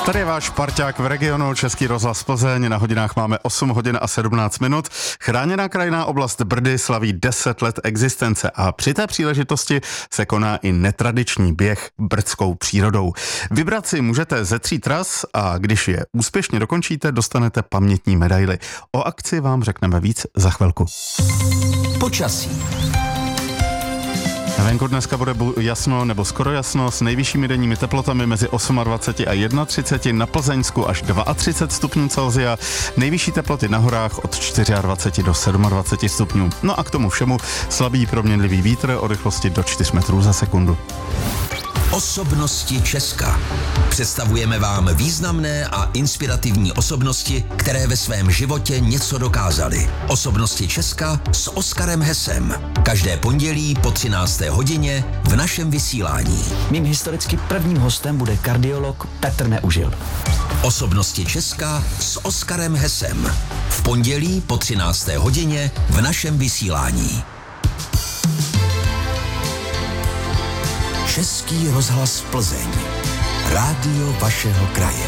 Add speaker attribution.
Speaker 1: Tady je váš parťák v regionu, Český rozhlas Plzeň. Na hodinách máme 8 hodin a 17 minut. Chráněná krajinná oblast Brdy slaví 10 let existence a při té příležitosti se koná i netradiční běh brdskou přírodou. Vybrat si můžete ze 3 tras a když je úspěšně dokončíte, dostanete pamětní medaili. O akci vám řekneme víc za chvilku.
Speaker 2: Počasí.
Speaker 1: Venku dneska bude jasno nebo skoro jasno s nejvyššími denními teplotami mezi 28 a 31, na Plzeňsku až 32 stupňů Celsia, nejvyšší teploty na horách od 24 do 27 stupňů. No a k tomu všemu slabý proměnlivý vítr o rychlosti do 4 metrů za sekundu.
Speaker 2: Osobnosti Česka. Představujeme vám významné a inspirativní osobnosti, které ve svém životě něco dokázaly. Osobnosti Česka s Oskarem Hesem. Každé pondělí po 13. hodině v našem vysílání.
Speaker 3: Mým historicky prvním hostem bude kardiolog Petr Neužil.
Speaker 2: Osobnosti Česka s Oskarem Hesem. V pondělí po 13. hodině v našem vysílání. Český rozhlas Plzeň. Rádio vašeho kraje.